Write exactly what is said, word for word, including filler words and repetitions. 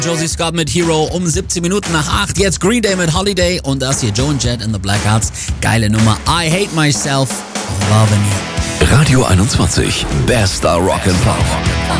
Josie Scott mit Hero um siebzehn Minuten nach acht. Jetzt Green Day mit Holiday und das hier Joe and Jet and the Blackhearts. Geile Nummer. I Hate Myself, Loving You. Radio einundzwanzig, bester Rock and Pop.